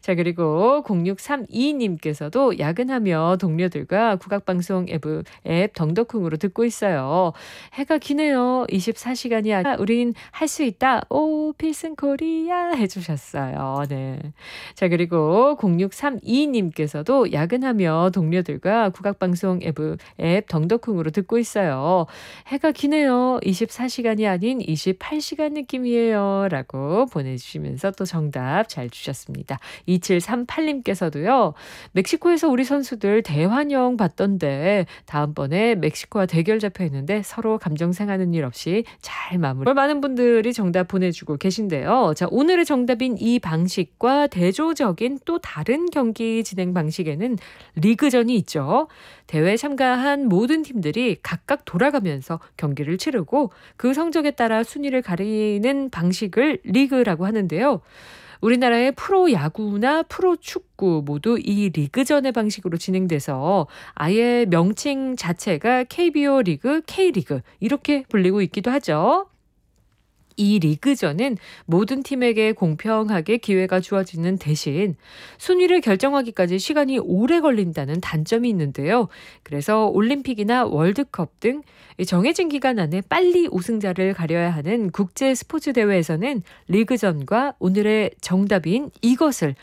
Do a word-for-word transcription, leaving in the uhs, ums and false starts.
자, 그리고 공육삼이 님께서도 야근하며 동료들과 국악방송 앱, 앱 덩덕콩으로 듣고 있어요. 해가 기네요. 이십사 시간이 아니라 우린 할 수 있다. 오, 필승 코리아 해주셨어요. 네. 자, 그리고 공육삼이 님께서도 야근하며 동료들과 국악방송 앱, 앱 덩덕콩으로 듣고 있어요. 해가 기네요. 이십사 시간이 아닌 이십팔 시간 느낌이에요. 라고 보내주시면서 또 정답 잘 주셨습니다. 이칠삼팔 님께서도요. 멕시코에서 우리 선수들 대환영 봤던데 다음번에 멕시코와 대결 잡혀 있는데 서로 감정 상하는 일 없이 잘 마무리. 많은 분들이 정답 보내주고 계신데요. 자, 오늘의 정답인 이 방식과 대조적인 또 다른 경기 진행 방식에는 리그전이 있죠. 대회에 참가한 모든 팀들이 각각 돌아가면서 경기를 치르고 그 성적에 따라 순위를 가리는 방식을 리그라고 하는데요. 우리나라의 프로야구나 프로축구 모두 이 리그전의 방식으로 진행돼서 아예 명칭 자체가 케이비오 리그, K리그 이렇게 불리고 있기도 하죠. 이 리그전은 모든 팀에게 공평하게 기회가 주어지는 대신 순위를 결정하기까지 시간이 오래 걸린다는 단점이 있는데요. 그래서 올림픽이나 월드컵 등 정해진 기간 안에 빨리 우승자를 가려야 하는 국제 스포츠 대회에서는 리그전과 오늘의 정답인 이것을